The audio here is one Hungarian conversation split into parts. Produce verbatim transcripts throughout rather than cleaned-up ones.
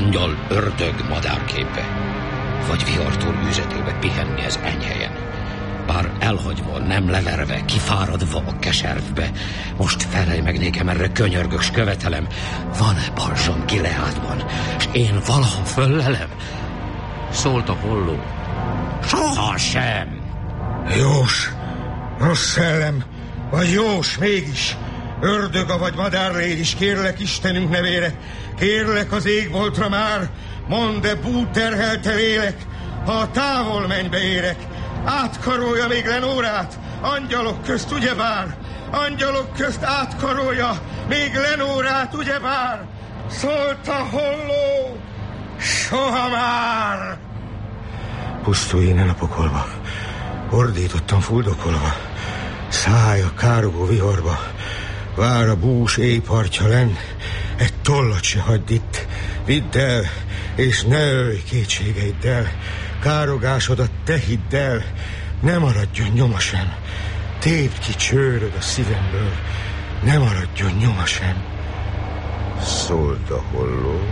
angyal, ördög, madárképe, vagy vihartól űzetélve pihenni ez enyhelyen. Bár elhagyva, nem leverve, kifáradva a keservbe, most felej meg nékem, erre könyörgök, s követelem, van-e balzsam Gileádban, s én valaha föllelem? Szólt a holló. Soha sem! Jós, rossz szellem, vagy Jós mégis, ördöga vagy madárlégy is, kérlek Istenünk nevére, kérlek az égboltra már, mondd-e búterhelte lélek, ha a távol mennybe érek, átkarolja még Lenórát, angyalok közt ugyebár, angyalok közt átkarolja még Lenórát ugyebár, szólt a holló, soha már! Pusztulj innen a pokolba, ordítottam fuldokolva, szállj a károgó viharba, vár a bús éjpartja lenn, egy tollat se hagyd itt, vidd el, és ne ölj kétségeiddel, károgásodat te hidd el, ne maradjon nyoma sem, tépd ki csőröd a szívemből, ne maradjon nyoma sem. Szólt a holló,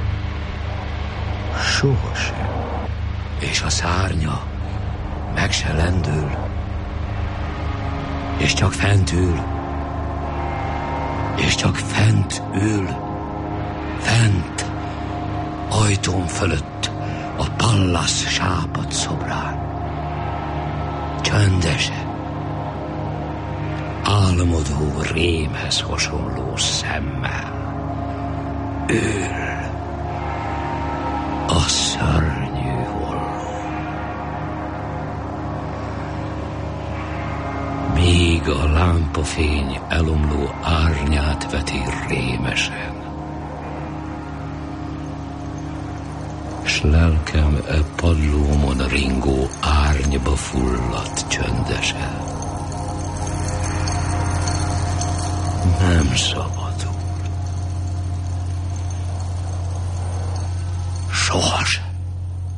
sohasem. És a szárnya meg se lendül, és csak fent ül, és csak fent ül, fent, ajtón fölött, a Pallas sápad szobrán. Csöndese, álmodó rémhez hasonló szemmel ül a szörnyű holló. Míg a lámpafény elomló árnyát veti rémesen, s lelkem e padlómon ringó árnyba fulladt csöndesen. Nem szabadul. Sohasem.